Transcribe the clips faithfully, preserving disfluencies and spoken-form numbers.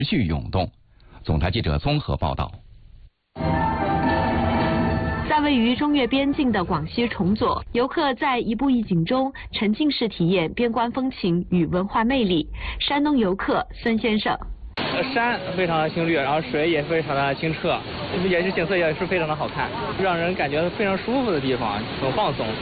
持续涌动。总台记者综合报道。 在位于中越边境的广西崇左，游客在一步一景中沉浸式体验边关风情与文化魅力。山东游客孙先生。 山非常的青绿，然后水也非常的清澈，也是景色也是非常的好看，让人感觉非常舒服的地方，很放松。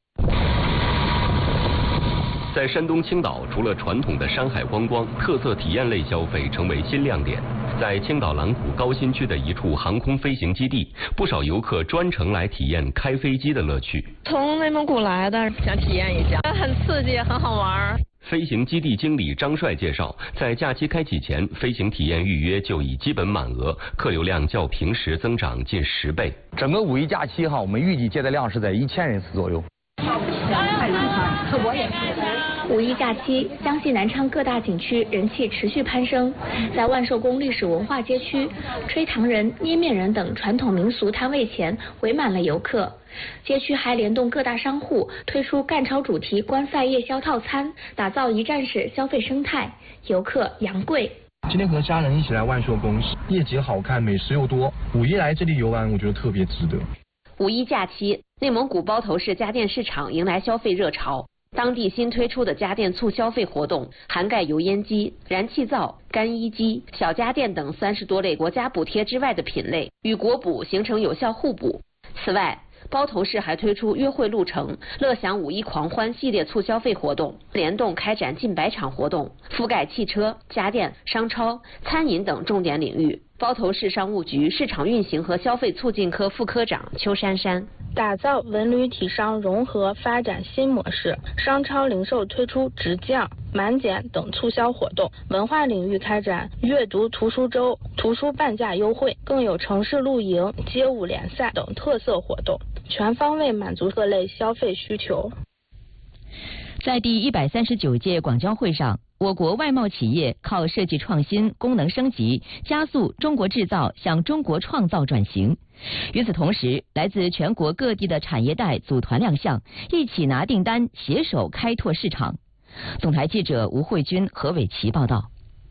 在山东青岛，除了传统的山海观光，特色体验类消费成为新亮点。在青岛蓝谷高新区的一处航空飞行基地，不少游客专程来体验开飞机的乐趣。 从内蒙古来的，想体验一下，很刺激，很好玩。 飞行基地经理张帅介绍，在假期开启前，飞行体验预约就已基本满额，客流量较平时增长近十倍。 整个五一假期哈，我们预计接待量是在一千人次左右。 我也是。五一假期，江西南昌各大景区人气持续攀升。在万寿宫历史文化街区，吹糖人、捏面人等传统民俗摊位前围满了游客。街区还联动各大商户推出赣超主题观赛夜宵套餐，打造一站式消费生态，游客扬贵。 今天和家人一起来万寿宫，夜景好看，美食又多。五一来这里游玩，我觉得特别值得。 五一假期，内蒙古包头市家电市场迎来消费热潮。当地新推出的家电促消费活动，涵盖油烟机、燃气灶、干衣机、小家电等三十多类国家补贴之外的品类，与国补形成有效互补。此外，包头市还推出约会路程、乐享五一狂欢系列促消费活动，联动开展近百场活动，覆盖汽车、家电、商超、餐饮等重点领域。包头市商务局市场运行和消费促进科副科长邱珊珊。 打造文旅体商融合发展新模式，商超零售推出直降、满减等促销活动，文化领域开展阅读图书周、图书半价优惠，更有城市露营、街舞联赛等特色活动，全方位满足各类消费需求。 在第一百三十九届广交会上，我国外贸企业靠设计创新、功能升级，加速中国制造向中国创造转型。与此同时，来自全国各地的产业带组团亮相，一起拿订单，携手开拓市场。总台记者吴慧君、何伟琪报道。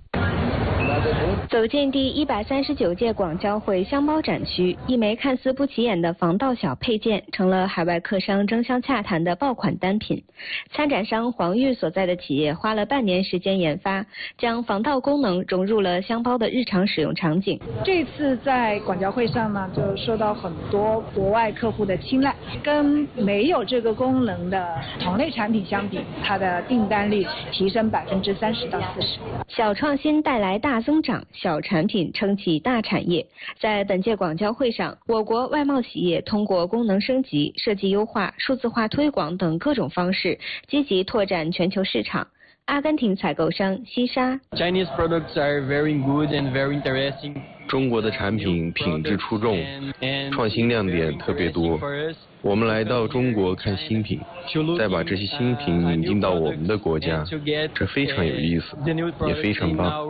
走进第一百三十九届广交会箱包展区，一枚看似不起眼的防盗小配件，成了海外客商争相洽谈的爆款单品。参展商黄玉所在的企业花了半年时间研发，将防盗功能融入了箱包的日常使用场景。 这次在广交会上呢，就受到很多国外客户的青睐，跟没有这个功能的同类产品相比，它的订单率提升百分之三十到四十。 小创新带来大增长，小产品撑起大产业。在本届广交会上，我国外贸企业通过功能升级、设计优化、数字化推广等各种方式，积极拓展全球市场。阿根廷采购商西沙 Chinese products are very good and very interesting. 中国的产品品质出众，创新亮点特别多。我们来到中国看新品，再把这些新品引进到我们的国家，这非常有意思，也非常棒。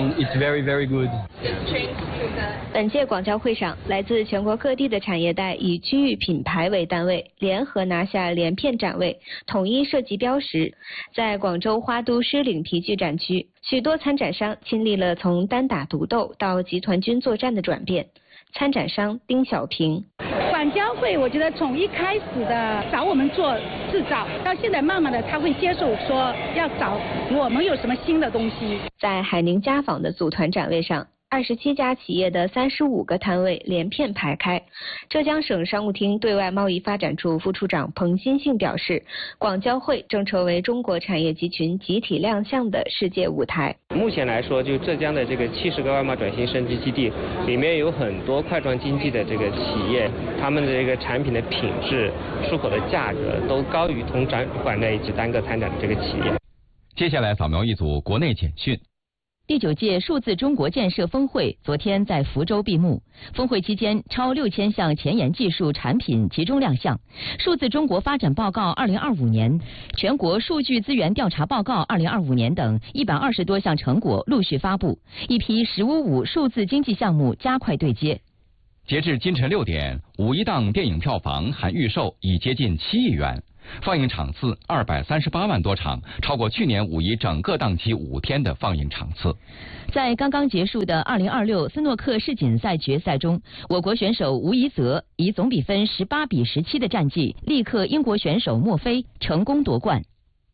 本届广交会上，来自全国各地的产业带以区域品牌为单位，联合拿下连片展位，统一设计标识。在广州花都狮岭皮具展区，许多参展商亲历了从单打独斗到集团军作战的转变。参展商丁小平， 广交会我觉得从一开始的找我们做制造，到现在慢慢的他会接受说要找我们有什么新的东西。 在海宁家纺的组团展位上，二十七家企业的三十五个摊位连片排开。浙江省商务厅对外贸易发展处副处长彭新信表示，广交会正成为中国产业集群集体亮相的世界舞台。 目前来说，就浙江的这个七十个外贸转型升级基地里面有很多块状经济的这个企业，他们的这个产品的品质、出口的价格都高于同展馆内只单个参展的这个企业。 接下来扫描一组国内简讯。 第九届数字中国建设峰会昨天在福州闭幕。峰会期间，超六千项前沿技术产品集中亮相。数字中国发展报告二零二五年、全国数据资源调查报告二零二五年等一百二十多项成果陆续发布，一批“十五五”数字经济项目加快对接。 截至今晨六点，五一档电影票房含预售已接近七亿元。 放映场次二百三十八万多场，超过去年五一整个档期五天的放映场次。 在刚刚结束的二零二六斯诺克世锦赛决赛中，我国选手吴怡泽以总比分十八比十七的战绩力克英国选手莫菲，成功夺冠。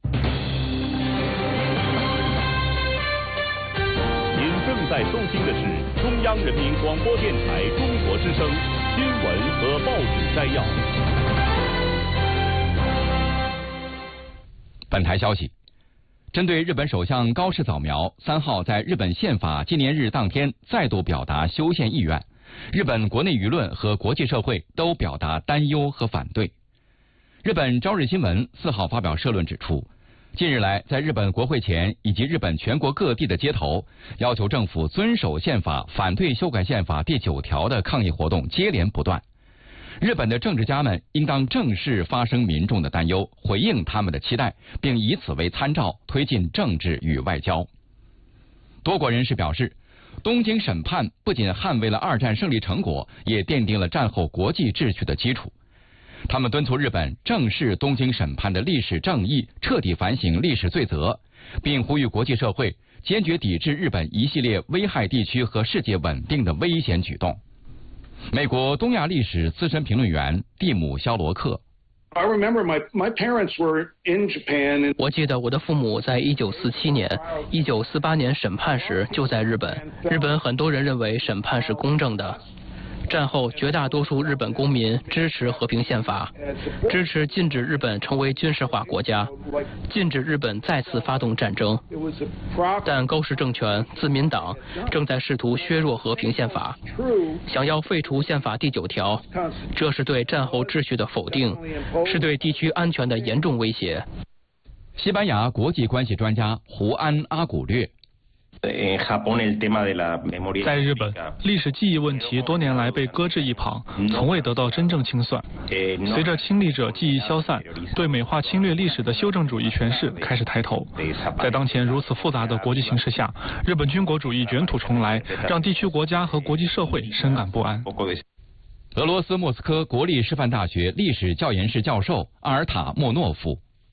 您正在收听的是中央人民广播电台中国之声新闻和报纸摘要。 本台消息，针对日本首相高市早苗三号在日本宪法纪念日当天再度表达修宪意愿，日本国内舆论和国际社会都表达担忧和反对。日本朝日新闻四号发表社论指出，近日来在日本国会前以及日本全国各地的街头，要求政府遵守宪法、反对修改宪法第九条的抗议活动接连不断。日本的政治家们应当正视发声民众的担忧，回应他们的期待，并以此为参照，推进政治与外交。多国人士表示，东京审判不仅捍卫了二战胜利成果，也奠定了战后国际秩序的基础。他们敦促日本正视东京审判的历史正义，彻底反省历史罪责，并呼吁国际社会坚决抵制日本一系列危害地区和世界稳定的危险举动。美国东亚历史资深评论员蒂姆·肖罗克。 我记得我的父母在一九四七年、一九四八年审判时就在日本。日本很多人认为审判是公正的。战后，绝大多数日本公民支持和平宪法，支持禁止日本成为军事化国家，禁止日本再次发动战争。但高市政权、自民党正在试图削弱和平宪法，想要废除宪法第九条，这是对战后秩序的否定，是对地区安全的严重威胁。 西班牙国际关系专家胡安·阿古略。 在日本，历史记忆问题多年来被搁置一旁，从未得到真正清算。随着亲历者记忆消散，对美化侵略历史的修正主义诠释开始抬头。在当前如此复杂的国际形势下，日本军国主义卷土重来，让地区国家和国际社会深感不安。 俄罗斯莫斯科国立师范大学历史教研室教授阿尔塔莫诺夫。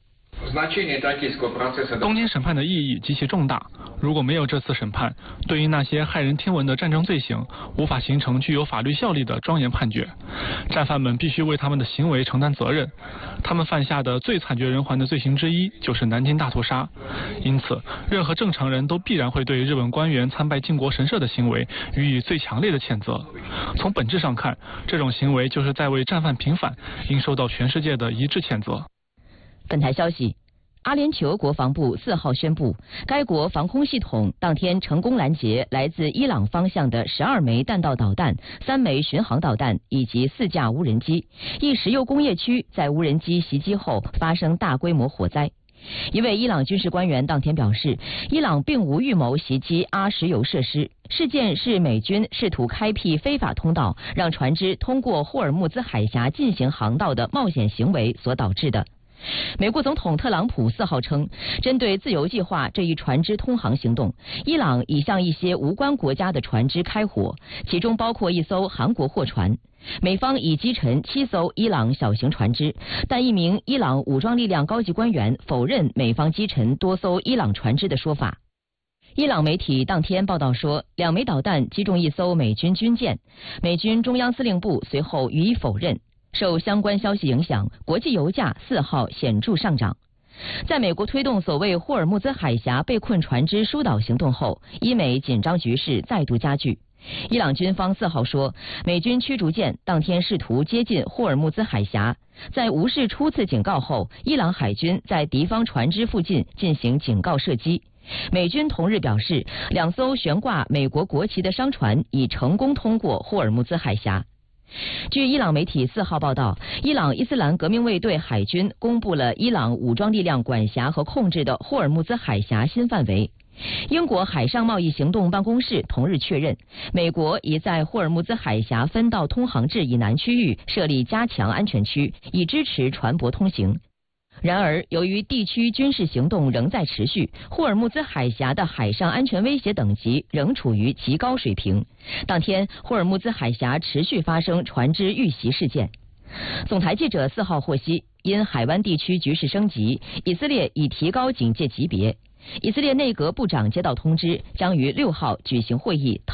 东京审判的意义极其重大。如果没有这次审判，对于那些骇人听闻的战争罪行，无法形成具有法律效力的庄严判决。战犯们必须为他们的行为承担责任。他们犯下的最惨绝人寰的罪行之一，就是南京大屠杀。因此，任何正常人都必然会对日本官员参拜靖国神社的行为予以最强烈的谴责。从本质上看，这种行为就是在为战犯平反，应受到全世界的一致谴责。 本台消息，阿联酋国防部四号宣布，该国防空系统当天成功拦截来自伊朗方向的十二枚弹道导弹、三枚巡航导弹以及四架无人机。一石油工业区在无人机袭击后发生大规模火灾。一位伊朗军事官员当天表示，伊朗并无预谋袭击阿石油设施，事件是美军试图开辟非法通道，让船只通过霍尔木兹海峡进行航道的冒险行为所导致的。美国总统特朗普四号称，针对自由计划这一船只通航行动，伊朗已向一些无关国家的船只开火，其中包括一艘韩国货船。美方已击沉七艘伊朗小型船只，但一名伊朗武装力量高级官员否认美方击沉多艘伊朗船只的说法。伊朗媒体当天报道说，两枚导弹击中一艘美军军舰，美军中央司令部随后予以否认。受相关消息影响，国际油价四号显著上涨。在美国推动所谓霍尔木兹海峡被困船只疏导行动后，伊美紧张局势再度加剧。伊朗军方四号说，美军驱逐舰当天试图接近霍尔木兹海峡，在无视初次警告后，伊朗海军在敌方船只附近进行警告射击。美军同日表示，两艘悬挂美国国旗的商船已成功通过霍尔木兹海峡。据伊朗媒体四号报道，伊朗伊斯兰革命卫队海军公布了伊朗武装力量管辖和控制的霍尔木兹海峡新范围。英国海上贸易行动办公室同日确认，美国已在霍尔木兹海峡分道通航至以南区域设立加强安全区，以支持船舶通行。然而，由于地区军事行动仍在持续，霍尔木兹海峡的海上安全威胁等级仍处于极高水平。当天，霍尔木兹海峡持续发生船只遇袭事件。 总台记者四号获悉，因海湾地区局势升级，以色列已提高警戒级别。以色列内阁部长接到通知，将于六号举行会议讨